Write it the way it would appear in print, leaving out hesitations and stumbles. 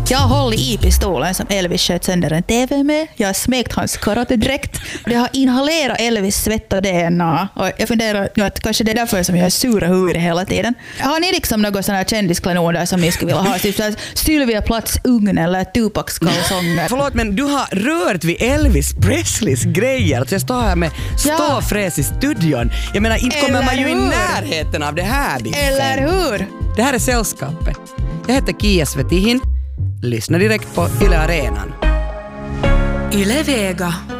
Jag har hållit i pistolen som Elvis sköt sönder en TV med. Jag har smekt hans karatedräkt. Jag har inhalerat Elvis svett och DNA. Och jag funderar att kanske det är därför som jag är sura huvudet hela tiden. Har ni liksom något sån här kändisklanoder som ni skulle vilja ha? Typ såhär Sylvia Platts ugn eller Tupacs kalsonger. Förlåt, men du har rört vid Elvis Presleys grejer. Alltså jag står här med ståfräs i studion. Jag menar, inte kommer man ju i närheten av det här. Eller hur? Det här är Sällskapet. Jag heter Kia Svetihin. Lyssna direkt på Yle Arenan. Yle Vega.